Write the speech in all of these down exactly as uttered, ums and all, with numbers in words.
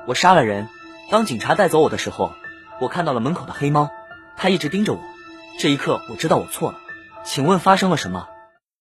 我杀了人。当警察带走我的时候，我看到了门口的黑猫，它一直盯着我。这一刻，我知道我错了。请问发生了什么？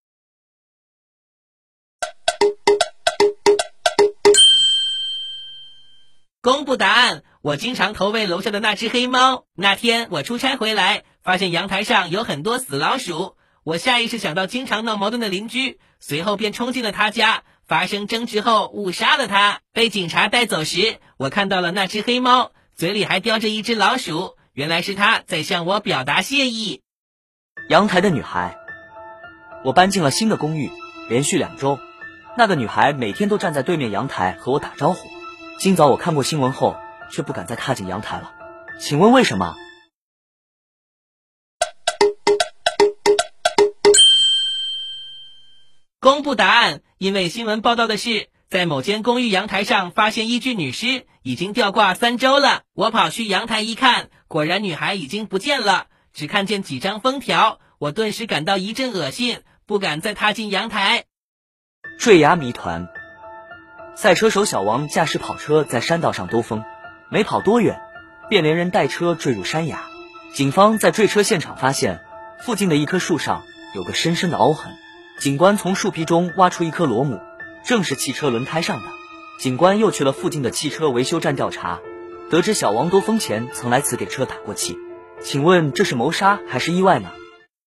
公布答案，我经常投喂楼下的那只黑猫。那天我出差回来，发现阳台上有很多死老鼠，我下意识想到经常闹矛盾的邻居，随后便冲进了他家，发生争执后误杀了他。被警察带走时，我看到了那只黑猫，嘴里还叼着一只老鼠，原来是他在向我表达谢意。 阳台的女孩。我搬进了新的公寓，连续两周，那个女孩每天都站在对面阳台和我打招呼。今早我看过新闻后，却不敢再踏进阳台了。请问为什么？ 公布答案，因为新闻报道的是，在某间公寓阳台上发现一具女尸，已经吊挂三周了。我跑去阳台一看，果然女孩已经不见了，只看见几张封条，我顿时感到一阵恶心，不敢再踏进阳台。 坠崖谜团。赛车手小王驾驶跑车在山道上兜风，没跑多远，便连人带车坠入山崖。警方在坠车现场发现，附近的一棵树上有个深深的凹痕。警官从树皮中挖出一颗螺母，正是汽车轮胎上的。警官又去了附近的汽车维修站调查，得知小王兜风前曾来此给车打过气。请问这是谋杀还是意外呢？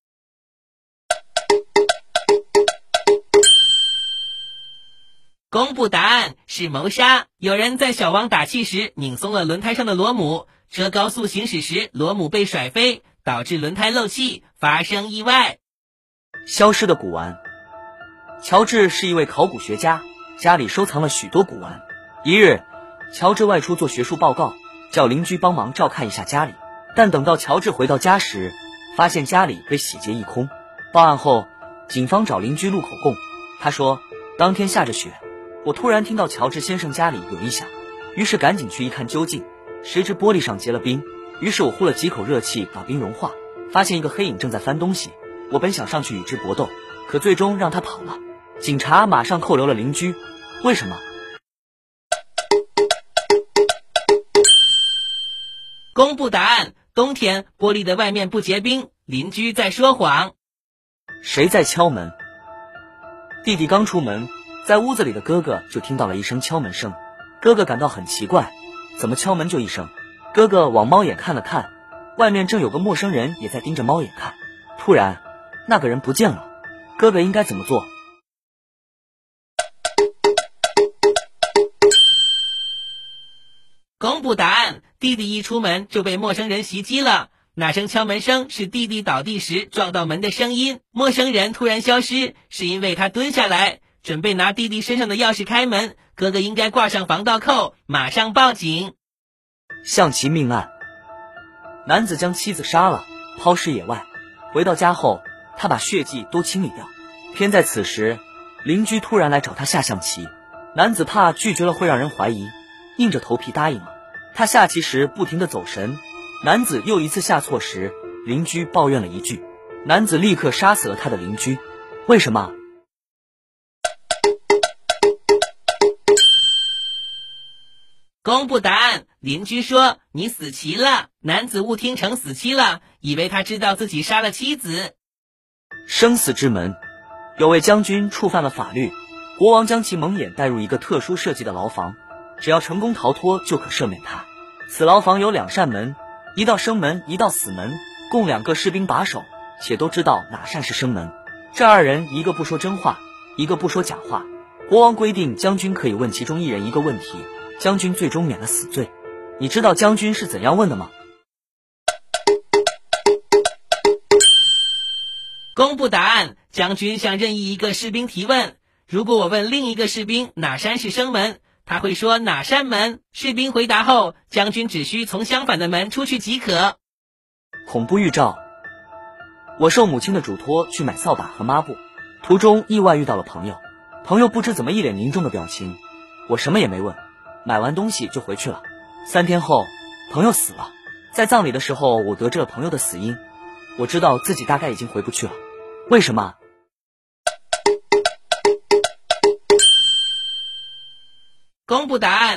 公布答案是谋杀。有人在小王打气时拧松了轮胎上的螺母，车高速行驶时螺母被甩飞，导致轮胎漏气，发生意外。 消失的古玩。乔治是一位考古学家，家里收藏了许多古玩。一日，乔治外出做学术报告，叫邻居帮忙照看一下家里。但等到乔治回到家时，发现家里被洗劫一空。报案后，警方找邻居录口供，他说当天下着雪，我突然听到乔治先生家里有异响，于是赶紧去一看究竟，谁知玻璃上结了冰，于是我呼了几口热气把冰融化，发现一个黑影正在翻东西。我本想上去与之搏斗，可最终让他跑了。警察马上扣留了邻居，为什么？ 公布答案，冬天玻璃的外面不结冰，邻居在说谎。 谁在敲门？弟弟刚出门，在屋子里的哥哥就听到了一声敲门声，哥哥感到很奇怪，怎么敲门就一声？哥哥往猫眼看了看，外面正有个陌生人也在盯着猫眼看。突然，那个人不见了，哥哥应该怎么做？ 公布答案，弟弟一出门就被陌生人袭击了。那声敲门声是弟弟倒地时撞到门的声音，陌生人突然消失，是因为他蹲下来准备拿弟弟身上的钥匙开门，哥哥应该挂上防盗扣，马上报警。 象棋命案。男子将妻子杀了，抛尸野外，回到家后他把血迹都清理掉。偏在此时，邻居突然来找他下象棋，男子怕拒绝了会让人怀疑，硬着头皮答应了。他下棋时不停地走神，男子又一次下错时，邻居抱怨了一句，男子立刻杀死了他的邻居。为什么？ 公布答案，邻居说你死棋了，男子误听成死期了，以为他知道自己杀了妻子。 生死之门。有位将军触犯了法律，国王将其蒙眼带入一个特殊设计的牢房，只要成功逃脱就可赦免他。此牢房有两扇门，一道生门，一道死门，共两个士兵把守，且都知道哪扇是生门。这二人一个不说真话，一个不说假话。国王规定将军可以问其中一人一个问题，将军最终免了死罪。你知道将军是怎样问的吗？ 公布答案，将军向任意一个士兵提问，如果我问另一个士兵哪扇是生门，他会说哪扇门，士兵回答后，将军只需从相反的门出去即可。 恐怖预兆。我受母亲的嘱托去买扫把和抹布，途中意外遇到了朋友，朋友不知怎么一脸凝重的表情，我什么也没问，买完东西就回去了。三天后，朋友死了，在葬礼的时候，我得知了朋友的死因，我知道自己大概已经回不去了。为什么？ 公布答案。